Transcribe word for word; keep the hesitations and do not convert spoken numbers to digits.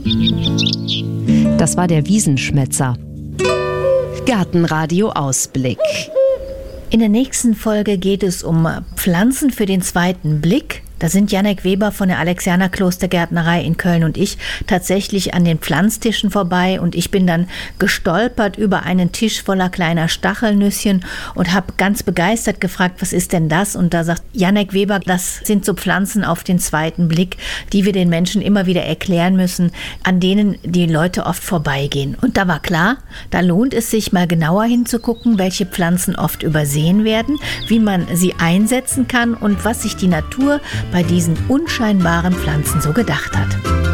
Das war der Wiesenschmätzer. Gartenradio Ausblick. In der nächsten Folge geht es um Pflanzen für den zweiten Blick. Da sind Jannek Weber von der Alexianer Klostergärtnerei in Köln und ich tatsächlich an den Pflanztischen vorbei und ich bin dann gestolpert über einen Tisch voller kleiner Stachelnüsschen und habe ganz begeistert gefragt, was ist denn das? Und da sagt Jannek Weber, das sind so Pflanzen auf den zweiten Blick, die wir den Menschen immer wieder erklären müssen, an denen die Leute oft vorbeigehen. Und da war klar, da lohnt es sich mal genauer hinzugucken, welche Pflanzen oft übersehen werden, wie man sie einsetzen kann und was sich die Natur bei diesen unscheinbaren Pflanzen so gedacht hat.